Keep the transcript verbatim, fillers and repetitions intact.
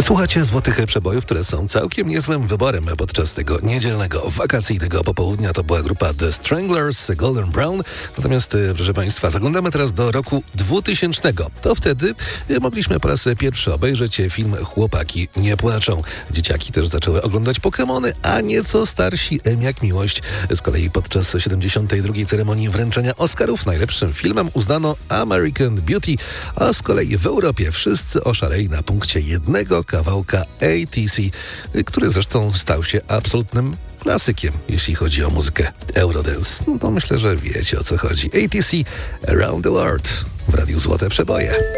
Słuchacie Złotych Przebojów, które są całkiem niezłym wyborem podczas tego niedzielnego, wakacyjnego popołudnia. To była grupa The Stranglers, Golden Brown. Natomiast, proszę Państwa, zaglądamy teraz do roku dwutysięcznego. To wtedy mogliśmy po raz pierwszy obejrzeć film Chłopaki nie płaczą. Dzieciaki też zaczęły oglądać Pokemony, a nieco starsi M jak miłość. Z kolei podczas siedemdziesiątej drugiej ceremonii wręczenia Oscarów najlepszym filmem uznano American Beauty, a z kolei w Europie wszyscy oszaleli na punkcie jednego kawałka A T C, który zresztą stał się absolutnym klasykiem, jeśli chodzi o muzykę Eurodance. No to myślę, że wiecie, o co chodzi. A T C Around the World w Radiu Złote Przeboje.